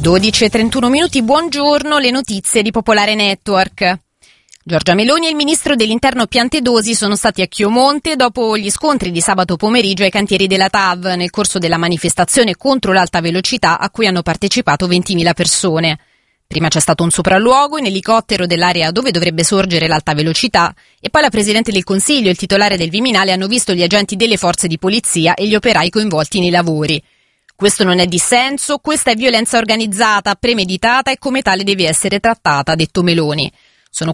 12:31, buongiorno, le notizie di Popolare Network. Giorgia Meloni e il ministro dell'Interno Piantedosi sono stati a Chiomonte dopo gli scontri di sabato pomeriggio ai cantieri della TAV nel corso della manifestazione contro l'alta velocità a cui hanno partecipato 20.000 persone. Prima c'è stato un sopralluogo in elicottero dell'area dove dovrebbe sorgere l'alta velocità e poi la Presidente del Consiglio e il titolare del Viminale hanno visto gli agenti delle forze di polizia e gli operai coinvolti nei lavori. Questo non è dissenso, questa è violenza organizzata, premeditata e come tale deve essere trattata, ha detto Meloni. Sono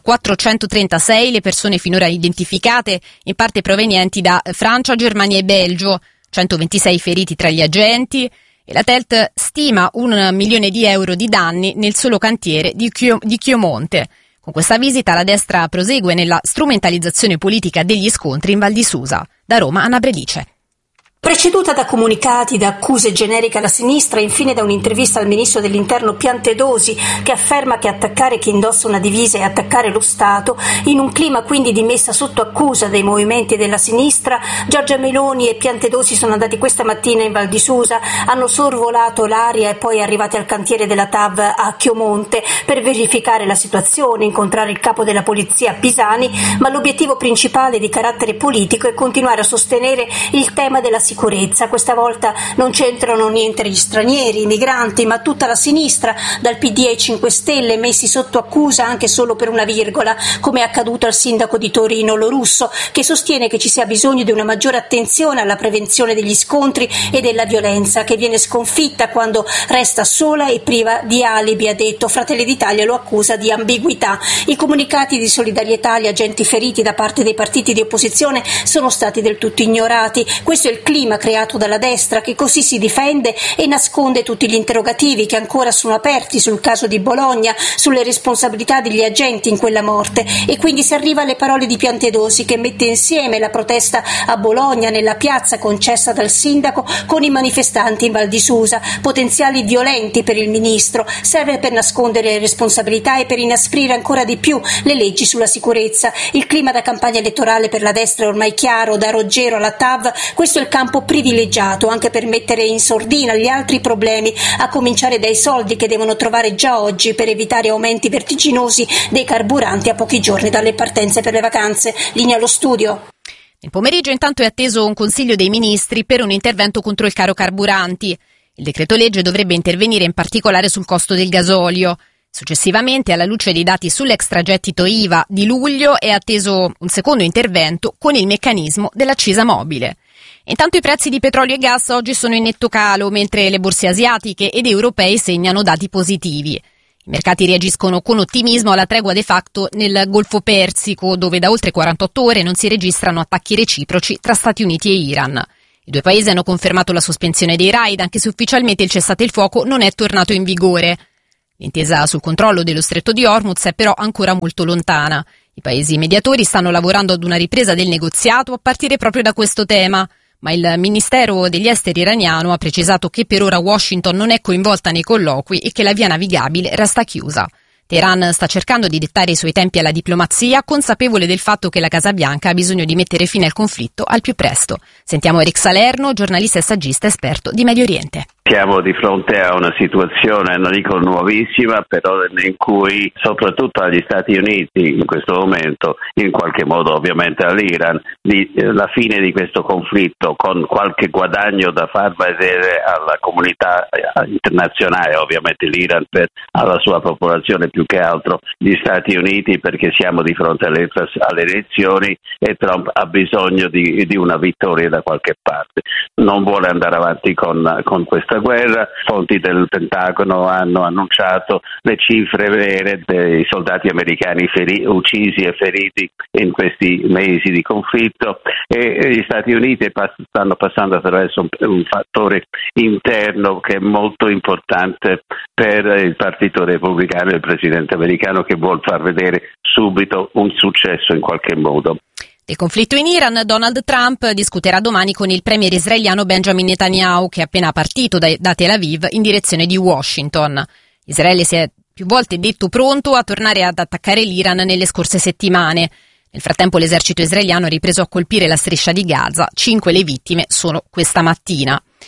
436 le persone finora identificate, in parte provenienti da Francia, Germania e Belgio, 126 feriti tra gli agenti e la TELT stima 1 milione di euro di danni nel solo cantiere di Chiomonte. Con questa visita la destra prosegue nella strumentalizzazione politica degli scontri in Val di Susa. Da Roma, Anna Bredice. Preceduta da comunicati, da accuse generiche alla sinistra e infine da un'intervista al ministro dell'Interno Piantedosi che afferma che attaccare chi indossa una divisa è attaccare lo Stato, in un clima quindi di messa sotto accusa dei movimenti della sinistra, Giorgia Meloni e Piantedosi sono andati questa mattina in Val di Susa, hanno sorvolato l'aria e poi arrivati al cantiere della TAV a Chiomonte per verificare la situazione, incontrare il capo della polizia Pisani, ma l'obiettivo principale di carattere politico è continuare a sostenere il tema della sicurezza. Questa volta non c'entrano niente gli stranieri, i migranti, ma tutta la sinistra, dal PD ai 5 Stelle, messi sotto accusa anche solo per una virgola, come è accaduto al sindaco di Torino Lo Russo, che sostiene che ci sia bisogno di una maggiore attenzione alla prevenzione degli scontri e della violenza, che viene sconfitta quando resta sola e priva di alibi, ha detto. Fratelli d'Italia lo accusa di ambiguità. I comunicati di solidarietà agli agenti feriti da parte dei partiti di opposizione sono stati del tutto ignorati. Questo è il clima creato dalla destra, che così si difende e nasconde tutti gli interrogativi che ancora sono aperti sul caso di Bologna, sulle responsabilità degli agenti in quella morte, e quindi si arriva alle parole di Piantedosi, che mette insieme la protesta a Bologna nella piazza concessa dal sindaco con i manifestanti in Val di Susa, potenziali violenti per il ministro. Serve per nascondere le responsabilità e per inasprire ancora di più le leggi sulla sicurezza. Il clima da campagna elettorale per la destra è ormai chiaro, da Roggero alla TAV. Questo è il campo privilegiato anche per mettere in sordina gli altri problemi, a cominciare dai soldi che devono trovare già oggi per evitare aumenti vertiginosi dei carburanti a pochi giorni dalle partenze per le vacanze. Linea allo studio. Nel pomeriggio intanto è atteso un consiglio dei ministri per un intervento contro il caro carburanti. Il decreto legge dovrebbe intervenire in particolare sul costo del gasolio. Successivamente, alla luce dei dati sull'extragettito IVA di luglio, è atteso un secondo intervento con il meccanismo dell'accisa mobile. Intanto i prezzi di petrolio e gas oggi sono in netto calo, mentre le borse asiatiche ed europee segnano dati positivi. I mercati reagiscono con ottimismo alla tregua de facto nel Golfo Persico, dove da oltre 48 ore non si registrano attacchi reciproci tra Stati Uniti e Iran. I due paesi hanno confermato la sospensione dei raid, anche se ufficialmente il cessate il fuoco non è tornato in vigore. L'intesa sul controllo dello stretto di Hormuz è però ancora molto lontana. I paesi mediatori stanno lavorando ad una ripresa del negoziato a partire proprio da questo tema, ma il Ministero degli Esteri iraniano ha precisato che per ora Washington non è coinvolta nei colloqui e che la via navigabile resta chiusa. Teheran sta cercando di dettare i suoi tempi alla diplomazia, consapevole del fatto che la Casa Bianca ha bisogno di mettere fine al conflitto al più presto. Sentiamo Eric Salerno, giornalista e saggista esperto di Medio Oriente. Siamo di fronte a una situazione, non dico nuovissima, però in cui soprattutto agli Stati Uniti in questo momento, in qualche modo ovviamente all'Iran, la fine di questo conflitto con qualche guadagno da far vedere alla comunità internazionale, ovviamente l'Iran alla sua popolazione più che altro, gli Stati Uniti perché siamo di fronte alle elezioni e Trump ha bisogno di una vittoria da qualche parte. Non vuole andare avanti con questa guerra. Fonti del Pentagono hanno annunciato le cifre vere dei soldati americani uccisi e feriti in questi mesi di conflitto, e gli Stati Uniti stanno passando attraverso un fattore interno che è molto importante per il Partito Repubblicano e il presidente americano, che vuol far vedere subito un successo in qualche modo. Del conflitto in Iran, Donald Trump discuterà domani con il premier israeliano Benjamin Netanyahu, che è appena partito da Tel Aviv in direzione di Washington. Israele si è più volte detto pronto a tornare ad attaccare l'Iran nelle scorse settimane. Nel frattempo l'esercito israeliano ha ripreso a colpire la striscia di Gaza, 5 le vittime sono questa mattina.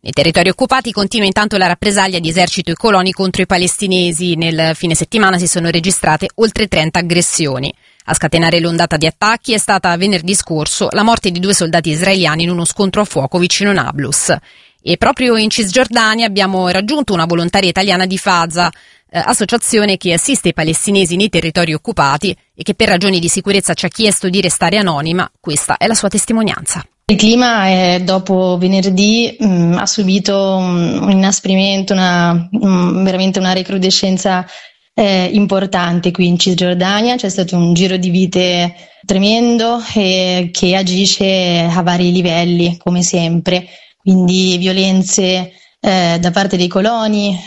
Nei territori occupati continua intanto la rappresaglia di esercito e coloni contro i palestinesi. Nel fine settimana si sono registrate oltre 30 aggressioni. A scatenare l'ondata di attacchi è stata venerdì scorso la morte di 2 soldati israeliani in uno scontro a fuoco vicino Nablus. E proprio in Cisgiordania abbiamo raggiunto una volontaria italiana di Faza, associazione che assiste i palestinesi nei territori occupati e che per ragioni di sicurezza ci ha chiesto di restare anonima. Questa è la sua testimonianza. Il clima dopo venerdì ha subito un inasprimento, veramente una recrudescenza importante qui in Cisgiordania. C'è stato un giro di vite tremendo che agisce a vari livelli, come sempre. Quindi violenze da parte dei coloni,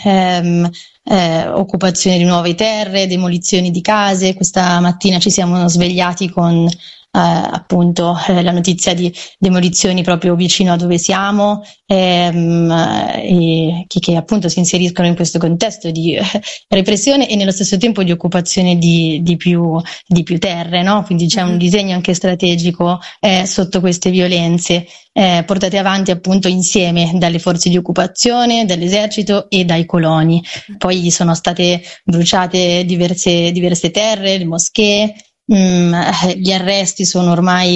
occupazione di nuove terre, demolizioni di case. Questa mattina ci siamo svegliati con appunto la notizia di demolizioni proprio vicino a dove siamo, che appunto si inseriscono in questo contesto di repressione e nello stesso tempo di occupazione di più terre, no? Quindi c'è un disegno anche strategico sotto queste violenze portate avanti appunto insieme dalle forze di occupazione, dall'esercito e dai coloni. Poi sono state bruciate diverse terre, le moschee. Gli arresti sono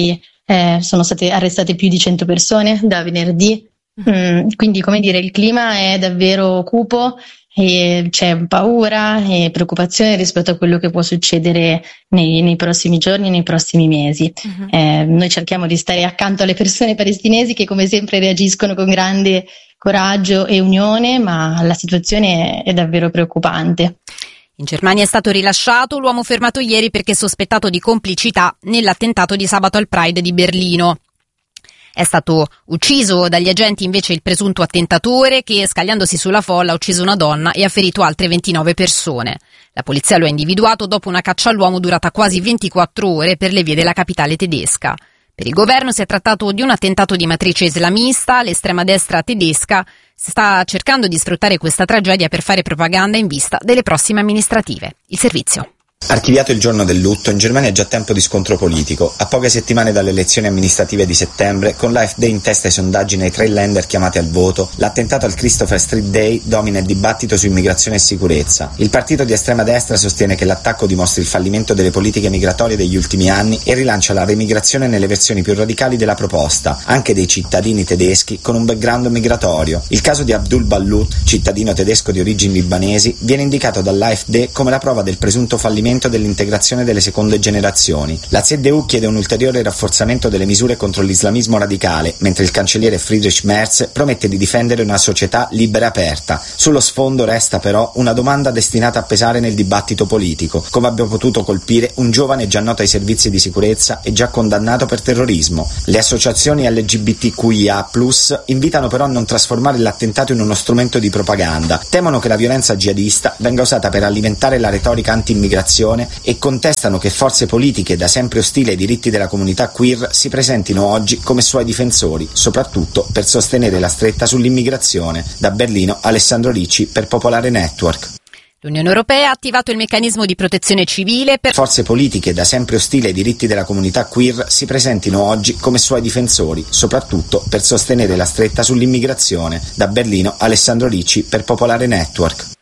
state arrestate più di 100 persone da venerdì, quindi come dire il clima è davvero cupo e c'è paura e preoccupazione rispetto a quello che può succedere nei prossimi giorni, nei prossimi mesi. Noi cerchiamo di stare accanto alle persone palestinesi che come sempre reagiscono con grande coraggio e unione, ma la situazione è davvero preoccupante. In Germania è stato rilasciato l'uomo fermato ieri perché sospettato di complicità nell'attentato di sabato al Pride di Berlino. È stato ucciso dagli agenti invece il presunto attentatore che, scagliandosi sulla folla, ha ucciso una donna e ha ferito altre 29 persone. La polizia lo ha individuato dopo una caccia all'uomo durata quasi 24 ore per le vie della capitale tedesca. Per il governo si è trattato di un attentato di matrice islamista. L'estrema destra tedesca sta cercando di sfruttare questa tragedia per fare propaganda in vista delle prossime amministrative. Il servizio. Archiviato il giorno del lutto, in Germania è già tempo di scontro politico. A poche settimane dalle elezioni amministrative di settembre, con l'AfD in testa ai sondaggi nei 3 Länder chiamati al voto, l'attentato al Christopher Street Day domina il dibattito su immigrazione e sicurezza. Il partito di estrema destra sostiene che l'attacco dimostri il fallimento delle politiche migratorie degli ultimi anni e rilancia la remigrazione nelle versioni più radicali della proposta, anche dei cittadini tedeschi con un background migratorio. Il caso di Abdul Ballout, cittadino tedesco di origini libanesi, viene indicato dall'AfD come la prova del presunto fallimento dell'integrazione delle seconde generazioni. La CDU chiede un ulteriore rafforzamento delle misure contro l'islamismo radicale, mentre il cancelliere Friedrich Merz promette di difendere una società libera e aperta. Sullo sfondo resta però una domanda destinata a pesare nel dibattito politico: come abbia potuto colpire un giovane già noto ai servizi di sicurezza e già condannato per terrorismo. Le associazioni LGBTQIA+ invitano però a non trasformare l'attentato in uno strumento di propaganda. Temono che la violenza jihadista venga usata per alimentare la retorica anti-immigrazione e contestano che forze politiche da sempre ostili ai diritti della comunità queer si presentino oggi come suoi difensori, soprattutto per sostenere la stretta sull'immigrazione. Da Berlino, Alessandro Ricci per Popolare Network. L'Unione Europea ha attivato il meccanismo di protezione civile per forze politiche da sempre ostili ai diritti della comunità queer si presentino oggi come suoi difensori, soprattutto per sostenere la stretta sull'immigrazione. Da Berlino, Alessandro Ricci per Popolare Network.